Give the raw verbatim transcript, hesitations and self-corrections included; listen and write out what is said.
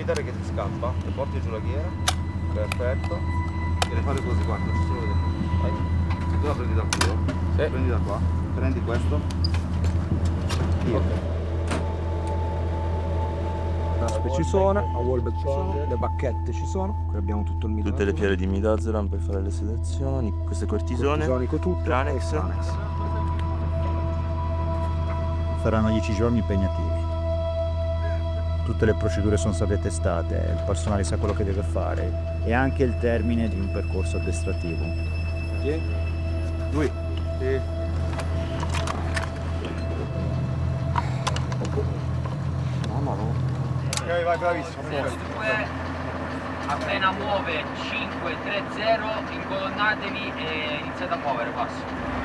evitare che ti scappa, e porti giù la ghiera, perfetto. Devi fare così, guarda, ci sono vedere. Vai. Tu la prendi dal culo, sì. Prendi da qua, prendi questo. Via. Okay. Ci sono, a wallback ci sono, le bacchette ci sono, qui abbiamo tutto il midozolam. Tutte le fiere di midozolam per fare le sedazioni, questo è cortisone, cortisonico tutto, Pranex. e Pranex. Saranno dieci giorni impegnativi. Tutte le procedure sono state testate, il personale sa quello che deve fare e anche il termine di un percorso addestrativo. Sì. Lui. Sì. No, no, no. Ok, vai, bravissimo. Appena muove cinque tre zero, incolonnatevi e iniziate a muovere, passo.